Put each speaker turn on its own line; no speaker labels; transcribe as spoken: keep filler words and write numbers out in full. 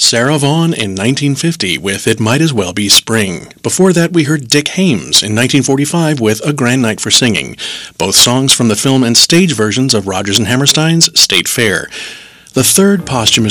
Sarah Vaughan in nineteen fifty with It Might As Well Be Spring. Before that, we heard Dick Haymes in nineteen forty-five with A Grand Night for Singing, both songs from the film and stage versions of Rodgers and Hammerstein's State Fair. The third posthumous